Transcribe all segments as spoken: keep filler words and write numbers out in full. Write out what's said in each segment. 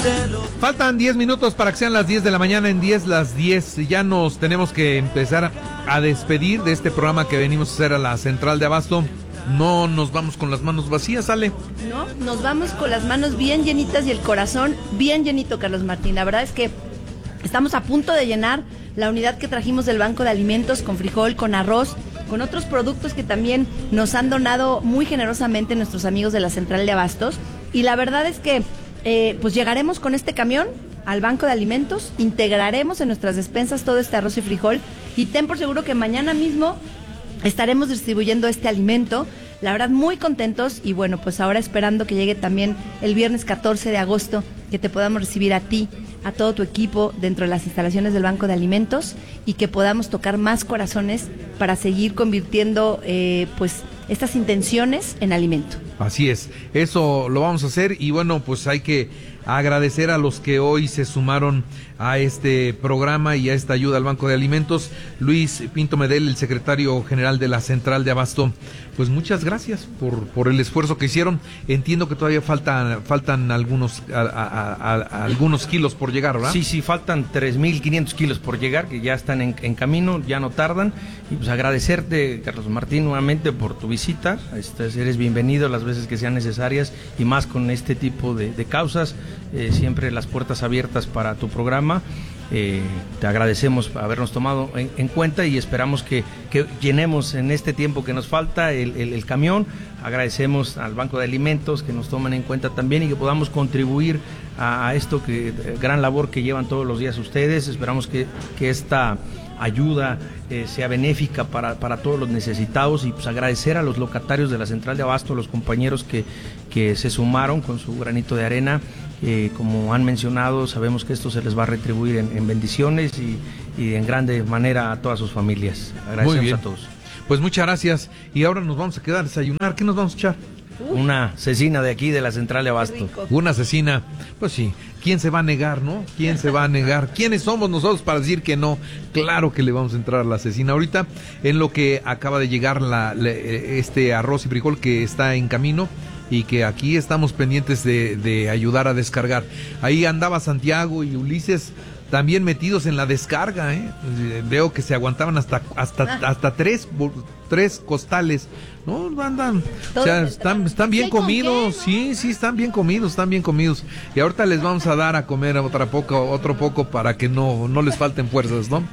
Faltan diez minutos para que sean las diez de la mañana. En diez, las diez. Ya nos tenemos que empezar a despedir de este programa que venimos a hacer a la Central de Abasto. No nos vamos con las manos vacías, Ale. No, nos vamos con las manos bien llenitas y el corazón bien llenito, Carlos Martín. La verdad es que estamos a punto de llenar la unidad que trajimos del Banco de Alimentos con frijol, con arroz, con otros productos que también nos han donado muy generosamente nuestros amigos de la Central de Abastos. Y la verdad es que eh, pues llegaremos con este camión al Banco de Alimentos, integraremos en nuestras despensas todo este arroz y frijol y ten por seguro que mañana mismo estaremos distribuyendo este alimento. La verdad, muy contentos y bueno, pues ahora esperando que llegue también el viernes catorce de agosto, que te podamos recibir a ti, a todo tu equipo dentro de las instalaciones del Banco de Alimentos y que podamos tocar más corazones para seguir convirtiendo eh, pues estas intenciones en alimento. Así es, eso lo vamos a hacer y bueno, pues hay que agradecer a los que hoy se sumaron a este programa y a esta ayuda al Banco de Alimentos. Luis Pinto Medel, el secretario general de la Central de Abasto, pues muchas gracias por por el esfuerzo que hicieron. Entiendo que todavía faltan faltan algunos a, a, a, a, algunos kilos por llegar, ¿verdad? Sí, sí, faltan tres mil quinientos kilos por llegar, que ya están en, en camino, ya no tardan. Y pues agradecerte, Carlos Martín, nuevamente por tu visita. Este, eres bienvenido las veces que sean necesarias y más con este tipo de, de causas. Eh, siempre las puertas abiertas para tu programa. Eh, te agradecemos habernos tomado en, en cuenta y esperamos que, que llenemos en este tiempo que nos falta el, el, el camión. Agradecemos al Banco de Alimentos que nos tomen en cuenta también y que podamos contribuir a, a esto, que gran labor que llevan todos los días ustedes. Esperamos que, que esta ayuda eh, sea benéfica para, para todos los necesitados y pues agradecer a los locatarios de la Central de Abasto, a los compañeros que, que se sumaron con su granito de arena. Eh, como han mencionado, sabemos que esto se les va a retribuir en, en bendiciones y, y en grande manera a todas sus familias. Agradecemos a todos. Pues muchas gracias. Y ahora nos vamos a quedar a desayunar. ¿Qué nos vamos a echar? Uf. Una cecina de aquí de la Central de Abasto. Una cecina. Pues sí. ¿Quién se va a negar, no? ¿Quién se va a negar? ¿Quiénes somos nosotros para decir que no? Claro que le vamos a entrar a la cecina ahorita. En lo que acaba de llegar la, la, este arroz y frijol que está en camino y que aquí estamos pendientes de, de ayudar a descargar. Ahí andaba Santiago y Ulises también metidos en la descarga, ¿eh? Veo que se aguantaban hasta hasta ah. hasta tres tres costales, no andan, o sea, están están bien comidos, sí, sí, están bien comidos, están bien comidos. Y ahorita les vamos a dar a comer otra poco, otro poco para que no no les falten fuerzas, ¿no?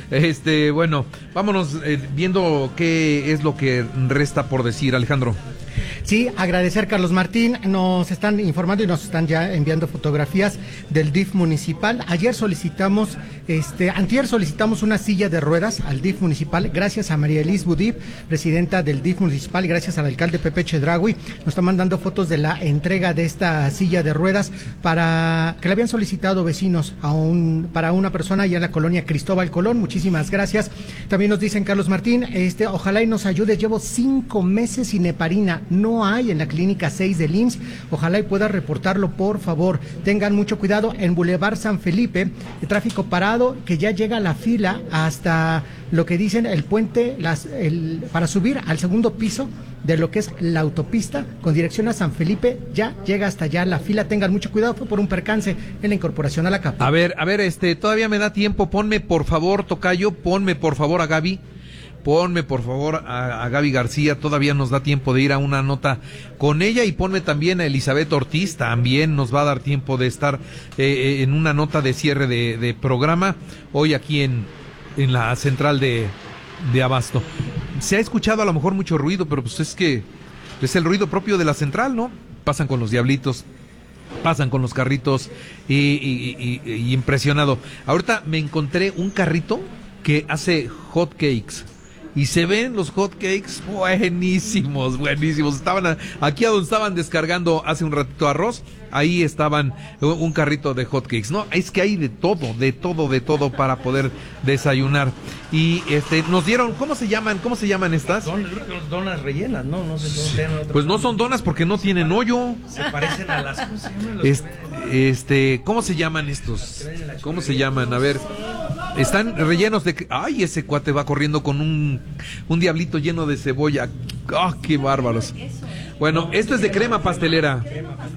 Este, bueno, vámonos eh, viendo qué es lo que resta por decir, Alejandro. Sí, agradecer, Carlos Martín, nos están informando y nos están ya enviando fotografías del D I F municipal. Ayer solicitamos, este, antier solicitamos una silla de ruedas al D I F municipal, gracias a María Elis Budip, presidenta del D I F municipal, y gracias al alcalde Pepe Chedraui, nos están mandando fotos de la entrega de esta silla de ruedas para que le habían solicitado vecinos a un, para una persona allá en la colonia Cristóbal Colón. Muchísimas gracias. También nos dicen, Carlos Martín, este, ojalá y nos ayude, llevo cinco meses sin heparina, no hay en la clínica seis del I M S S, ojalá y pueda reportarlo, por favor. Tengan mucho cuidado en Boulevard San Felipe, el tráfico parado, que ya llega la fila hasta lo que dicen el puente, las, el, para subir al segundo piso de lo que es la autopista con dirección a San Felipe, ya llega hasta allá la fila. Tengan mucho cuidado, fue por un percance en la incorporación a la capa. A ver, a ver, este, todavía me da tiempo, ponme por favor, tocayo, ponme por favor a Gaby. Ponme por favor a, a Gaby García, todavía nos da tiempo de ir a una nota con ella, y ponme también a Elizabeth Ortiz, también nos va a dar tiempo de estar eh, en una nota de cierre de, de programa hoy aquí en, en la central de, de Abasto. Se ha escuchado a lo mejor mucho ruido, pero pues es que es el ruido propio de la central, ¿no? Pasan con los diablitos, pasan con los carritos y, y, y, y impresionado. Ahorita me encontré un carrito que hace hot cakes. Y se ven los hot cakes buenísimos, buenísimos. Estaban aquí a donde estaban descargando hace un ratito arroz, ahí estaban un carrito de hot cakes. No, es que hay de todo, de todo, de todo para poder desayunar. Y este nos dieron, ¿cómo se llaman? ¿Cómo se llaman estas? Don, donas rellenas, no, no sé cómo. Pues no son donas porque no tienen hoyo. Se parecen a las cosas. Este, este, ¿cómo se llaman estos? ¿Cómo se llaman? A ver. Están rellenos de... ¡Ay, ese cuate va corriendo con un, un diablito lleno de cebolla! ¡Ah, oh, qué bárbaros! Bueno, esto es de crema pastelera.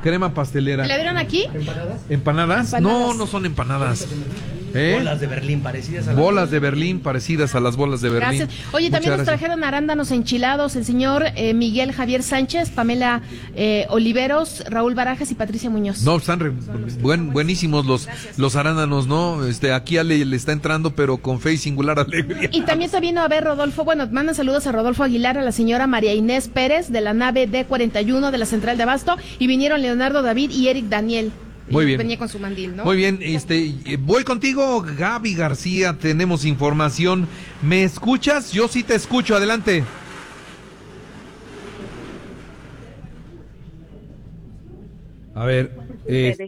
Crema pastelera. ¿La vieron aquí? ¿Empanadas? ¿Empanadas? Empanadas. No, no son empanadas. ¿Eh? Bolas de Berlín parecidas a las Bolas de Berlín parecidas a las bolas de Berlín. Gracias. Oye, también Muchas nos gracias. trajeron arándanos enchilados el señor eh, Miguel Javier Sánchez, Pamela eh, Oliveros, Raúl Barajas y Patricia Muñoz. No, están re- buen, buenísimos los, los arándanos, ¿no? Este, aquí Ale le está entrando, pero con fe y singular alegría. Y también se vino a ver Rodolfo, bueno, mandan saludos a Rodolfo Aguilar, a la señora María Inés Pérez de la nave D cuarenta y uno de la Central de Abasto, y vinieron Leonardo David y Eric Daniel. Muy Y bien. Venía con su mandil, ¿no? Muy bien, este, eh, voy contigo, Gaby García, tenemos información. ¿Me escuchas? Yo sí te escucho, adelante. A ver, eh,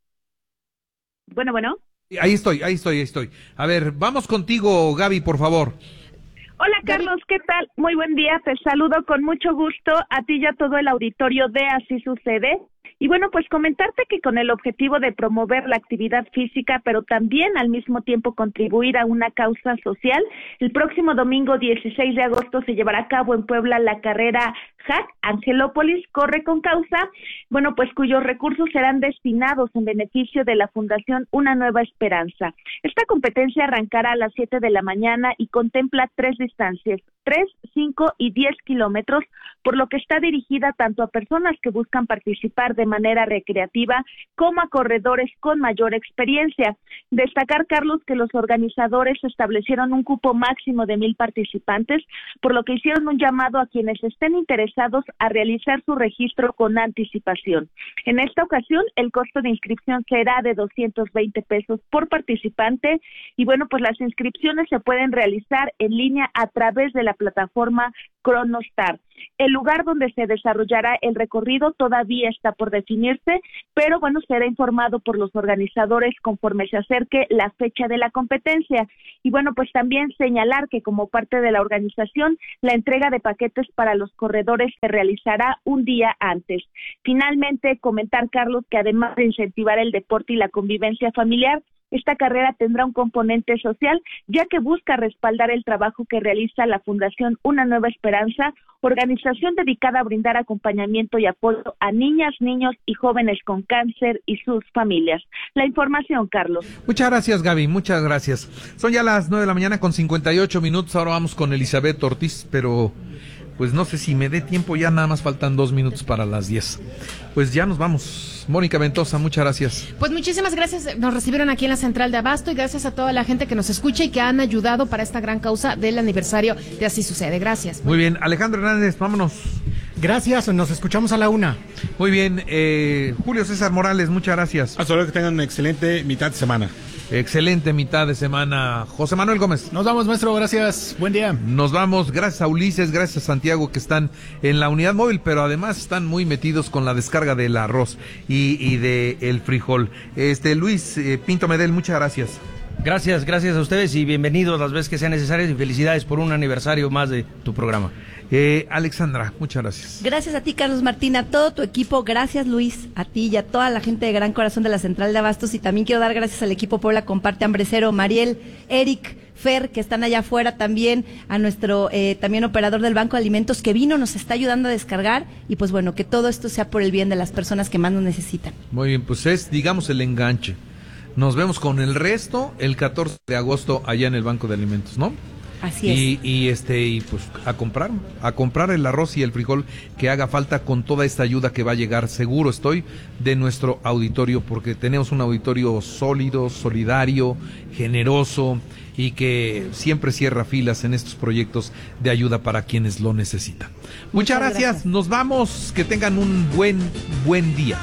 Bueno, bueno. ahí estoy, ahí estoy, ahí estoy. A ver, vamos contigo, Gaby, por favor. Hola Carlos, ¿qué tal? Muy buen día, te saludo con mucho gusto a ti y a todo el auditorio de Así Sucede. Y bueno, pues comentarte que con el objetivo de promover la actividad física, pero también al mismo tiempo contribuir a una causa social, el próximo domingo dieciséis de agosto se llevará a cabo en Puebla la carrera Hack Angelópolis Corre con Causa, bueno, pues cuyos recursos serán destinados en beneficio de la Fundación Una Nueva Esperanza. Esta competencia arrancará a las siete de la mañana y contempla tres distancias, tres, cinco y diez kilómetros, por lo que está dirigida tanto a personas que buscan participar de manera recreativa como a corredores con mayor experiencia. Destacar, Carlos, que los organizadores establecieron un cupo máximo de mil participantes, por lo que hicieron un llamado a quienes estén interesados a realizar su registro con anticipación. En esta ocasión, el costo de inscripción será de doscientos veinte pesos por participante y bueno, pues las inscripciones se pueden realizar en línea a través de la plataforma Cronostar. El lugar donde se desarrollará el recorrido todavía está por definirse, pero bueno, será informado por los organizadores conforme se acerque la fecha de la competencia. Y bueno, pues también señalar que como parte de la organización, la entrega de paquetes para los corredores se realizará un día antes. Finalmente, comentar, Carlos, que además de incentivar el deporte y la convivencia familiar, esta carrera tendrá un componente social, ya que busca respaldar el trabajo que realiza la Fundación Una Nueva Esperanza, organización dedicada a brindar acompañamiento y apoyo a niñas, niños y jóvenes con cáncer y sus familias. La información, Carlos. Muchas gracias, Gaby, muchas gracias. Son ya las nueve de la mañana con cincuenta y ocho minutos, ahora vamos con Elizabeth Ortiz, pero pues no sé si me dé tiempo, ya nada más faltan dos minutos para las diez. Pues ya nos vamos. Mónica Ventosa, muchas gracias. Pues muchísimas gracias, nos recibieron aquí en la Central de Abasto y gracias a toda la gente que nos escucha y que han ayudado para esta gran causa del aniversario de Así Sucede. Gracias. Muy bien, Alejandro Hernández, vámonos. Gracias, nos escuchamos a la una. Muy bien, eh, Julio César Morales, muchas gracias. Hasta luego, que tengan una excelente mitad de semana. Excelente mitad de semana. José Manuel Gómez. Nos vamos, maestro, gracias. Buen día. Nos vamos, gracias a Ulises, gracias a Santiago que están en la unidad móvil, pero además están muy metidos con la descarga del arroz y, y de el frijol. Este Luis eh, Pinto Medel, muchas gracias. Gracias, gracias a ustedes y bienvenidos las veces que sean necesarias y felicidades por un aniversario más de tu programa. Eh, Alexandra, muchas gracias. Gracias a ti, Carlos Martín, a todo tu equipo. Gracias, Luis, a ti y a toda la gente de Gran Corazón de la Central de Abastos. Y también quiero dar gracias al equipo Puebla Comparte Hambre Cero, Mariel, Eric, Fer, que están allá afuera también, a nuestro eh, también operador del Banco de Alimentos que vino, nos está ayudando a descargar. Y pues bueno, que todo esto sea por el bien de las personas que más nos necesitan. Muy bien, pues es, digamos, el enganche. Nos vemos con el resto el catorce de agosto allá en el Banco de Alimentos, ¿no? Así es. Y, y este y pues a comprar, a comprar el arroz y el frijol que haga falta con toda esta ayuda que va a llegar, seguro estoy, de nuestro auditorio, porque tenemos un auditorio sólido, solidario, generoso y que siempre cierra filas en estos proyectos de ayuda para quienes lo necesitan. Muchas, Muchas gracias. gracias, nos vamos, que tengan un buen buen día.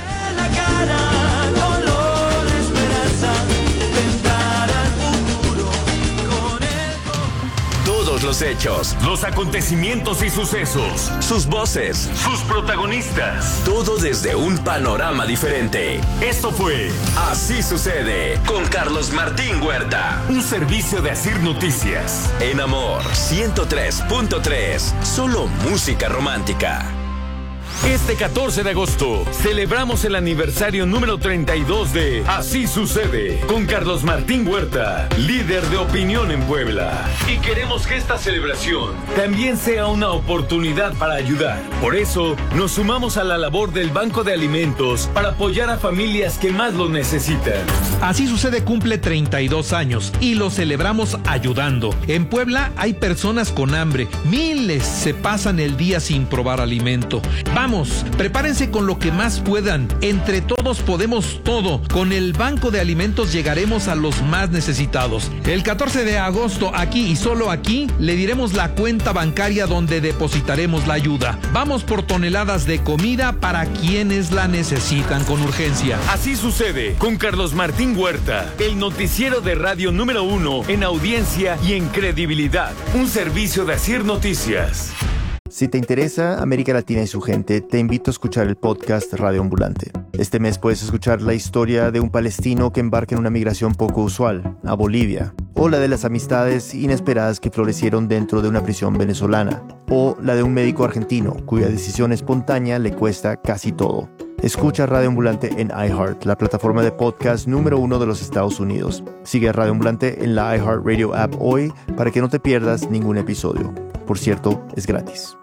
Todos los hechos, los acontecimientos y sucesos, sus voces, sus protagonistas. todo desde un panorama diferente. Esto fue Así Sucede con Carlos Martín Huerta. un servicio de Asir Noticias. En Amor ciento tres punto tres, solo música romántica. Este catorce de agosto celebramos el aniversario número treinta y dos de Así Sucede con Carlos Martín Huerta, líder de opinión en Puebla. Y queremos que esta celebración también sea una oportunidad para ayudar. Por eso nos sumamos a la labor del Banco de Alimentos para apoyar a familias que más lo necesitan. Así Sucede cumple treinta y dos años y lo celebramos ayudando. En Puebla hay personas con hambre. Miles se pasan el día sin probar alimento. Vamos, prepárense con lo que más puedan. Entre todos podemos todo. Con el Banco de Alimentos llegaremos a los más necesitados. El catorce de agosto, aquí y solo aquí, le diremos la cuenta bancaria donde depositaremos la ayuda. Vamos por toneladas de comida para quienes la necesitan con urgencia. Así Sucede con Carlos Martín Huerta, el noticiero de radio número uno en audiencia y en credibilidad. Un servicio de Asir Noticias. Si te interesa América Latina y su gente, te invito a escuchar el podcast Radio Ambulante. Este mes puedes escuchar la historia de un palestino que embarca en una migración poco usual, a Bolivia, o la de las amistades inesperadas que florecieron dentro de una prisión venezolana, o la de un médico argentino cuya decisión espontánea le cuesta casi todo. Escucha Radio Ambulante en iHeart, la plataforma de podcast número uno de los Estados Unidos. Sigue a Radio Ambulante en la iHeartRadio app hoy para que no te pierdas ningún episodio. Por cierto, es gratis.